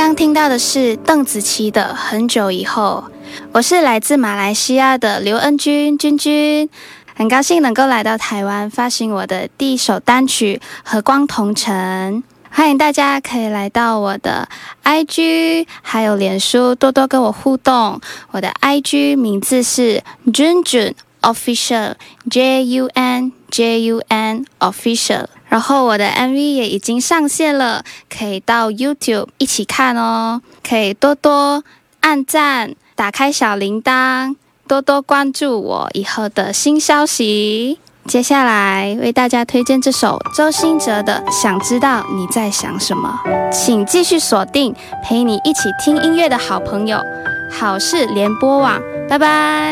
刚听到的是邓紫棋的《很久以后》。我是来自马来西亚的刘恩君，很高兴能够来到台湾发行我的第一首单曲《和光同尘》。欢迎大家可以来到我的 IG 还有脸书多多跟我互动。我的 IG 名字是 Junjun Official JUN Official， 然后我的 MV 也已经上线了，可以到 YouTube 一起看哦。可以多多按赞，打开小铃铛，多多关注我以后的新消息。接下来为大家推荐这首周兴哲的《想知道你在想什么》，请继续锁定陪你一起听音乐的好朋友好事联播网，拜拜。